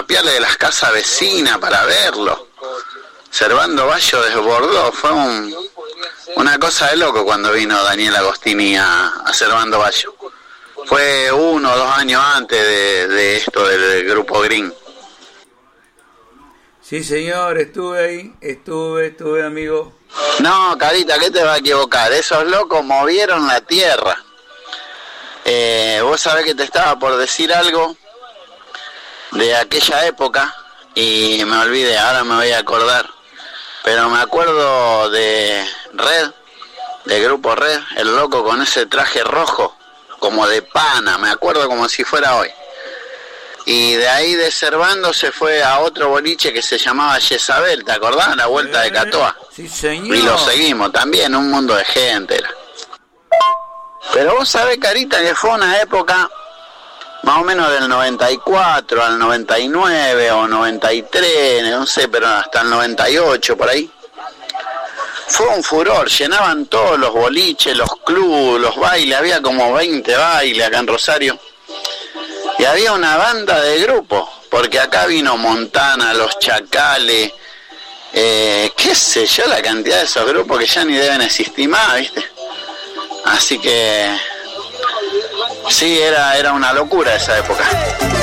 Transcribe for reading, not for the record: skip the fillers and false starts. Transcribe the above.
tapiales de las casas vecinas para verlo. Servando Bayo desbordó, fue una cosa de loco cuando vino Daniel Agostini a Servando Bayo. Fue 1 o 2 años antes de esto del grupo Green. Sí, señor, estuve ahí, estuve, amigo. No, Carita, ¿qué te va a equivocar? Esos locos movieron la tierra. Vos sabés que te estaba por decir algo de aquella época y me olvidé, ahora me voy a acordar. Pero me acuerdo de Red, de Grupo Red, el loco con ese traje rojo, como de pana, me acuerdo como si fuera hoy. Y de ahí de Servando se fue a otro boliche que se llamaba Jezabel, ¿te acordás? La Vuelta de Catoa. Sí, señor. Y lo seguimos también, un mundo de gente era. Pero vos sabés, Carita, que fue una época más o menos del 94 al 99 o 93, no sé, pero hasta el 98 por ahí. Fue un furor, llenaban todos los boliches, los clubes, los bailes, había como 20 bailes acá en Rosario. Y había una banda de grupos, porque acá vino Montana, Los Chacales, qué sé yo, la cantidad de esos grupos que ya ni deben existir más, ¿viste? Así que sí, era una locura esa época.